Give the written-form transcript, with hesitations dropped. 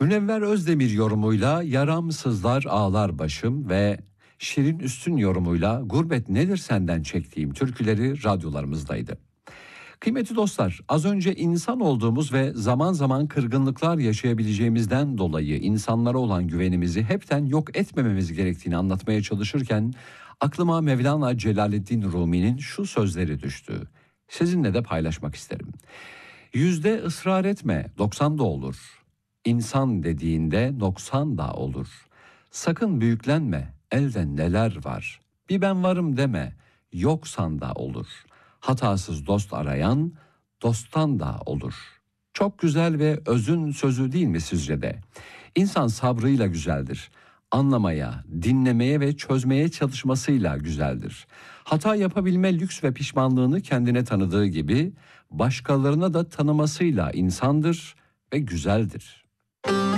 Münevver Özdemir yorumuyla Yaram Sızlar Ağlar Başım ve Şirin Üstün yorumuyla Gurbet Nedir Senden çektiğim türküleri radyolarımızdaydı. Kıymetli dostlar, az önce insan olduğumuz ve zaman zaman kırgınlıklar yaşayabileceğimizden dolayı insanlara olan güvenimizi hepten yok etmememiz gerektiğini anlatmaya çalışırken aklıma Mevlana Celaleddin Rumi'nin şu sözleri düştü. Sizinle de paylaşmak isterim. Yüzde ısrar etme, 90 da olur. İnsan dediğinde 90 da olur. Sakın büyüklenme, elde neler var. Bir ben varım deme, yoksan da olur. Hatasız dost arayan, dosttan da olur. Çok güzel ve özün sözü değil mi sizce de? İnsan sabrıyla güzeldir. Anlamaya, dinlemeye ve çözmeye çalışmasıyla güzeldir. Hata yapabilme lüks ve pişmanlığını kendine tanıdığı gibi başkalarına da tanımasıyla insandır ve güzeldir.